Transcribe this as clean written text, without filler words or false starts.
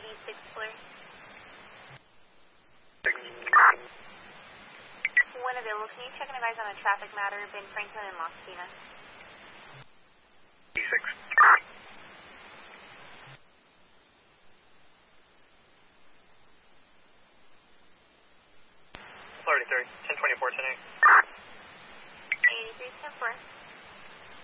86 clear. When available, can you check and advise on a traffic matter, Ben Franklin and Los Pinos? 86. 33, 1024, 108. 83, 10-4.